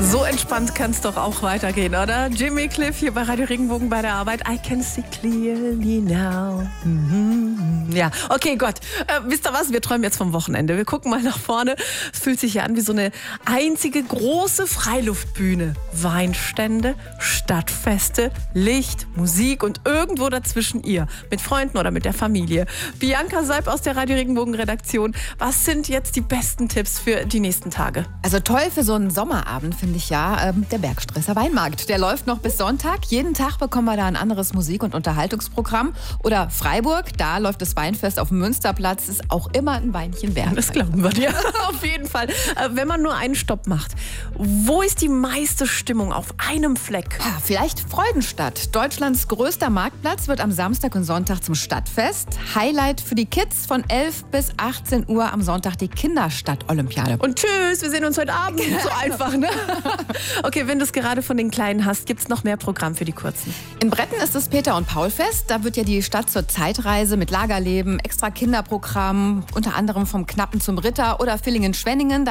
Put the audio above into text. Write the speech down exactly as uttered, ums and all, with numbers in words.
So entspannt kann es doch auch weitergehen, oder? Jimmy Cliff hier bei Radio Regenbogen bei der Arbeit. I can see clearly now. Mhm. Ja, okay, Gott. Äh, wisst ihr was? Wir träumen jetzt vom Wochenende. Wir gucken mal nach vorne. Es fühlt sich hier an wie so eine einzige große Freiluftbühne. Weinstände, Stadtfeste, Licht, Musik und irgendwo dazwischen ihr. Mit Freunden oder mit der Familie. Bianca Seib aus der Radio Regenbogen Redaktion. Was sind jetzt die besten Tipps für die nächsten Tage? Also toll für so einen Sommerabend finde ich ja ähm, der Bergstresser Weinmarkt. Der läuft noch bis Sonntag. Jeden Tag bekommen wir da ein anderes Musik- und Unterhaltungsprogramm. Oder Freiburg, da läuft das Weinfest auf dem Münsterplatz. Ist auch immer ein Weinchen wert. Das glauben wir dir. Auf jeden Fall. Äh, wenn man nur einen Stopp macht, wo ist die meiste Stimmung auf einem Fleck? Ja, vielleicht Freudenstadt. Deutschlands größter Marktplatz wird am Samstag und Sonntag zum Stadtfest. Highlight für die Kids von elf bis achtzehn Uhr am Sonntag die Kinderstadt-Olympiade. Und tschüss, wir sehen uns heute Abend. So einfach, ne? Okay, wenn du es gerade von den Kleinen hast, gibt es noch mehr Programm für die Kurzen. In Bretten ist das Peter- und Paul-Fest. Da wird ja die Stadt zur Zeitreise mit Lagerleben, extra Kinderprogramm, unter anderem vom Knappen zum Ritter oder Villingen-Schwenningen.